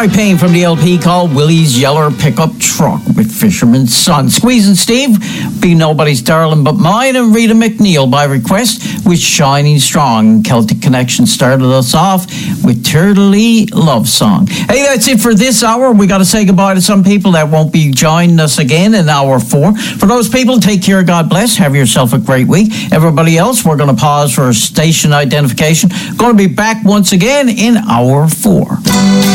Troy Payne from the LP called Willie's Yeller Pickup Truck with Fisherman's Son. Squeezing Steve, Be Nobody's Darling But Mine, and Rita McNeil by request with Shining Strong. Celtic Connection started us off with Turtley Love Song. Hey, that's it for this hour. We got to say goodbye to some people that won't be joining us again in hour 4. For those people, take care, God bless, have yourself a great week. Everybody else, we're going to pause for station identification. Going to be back once again in hour 4.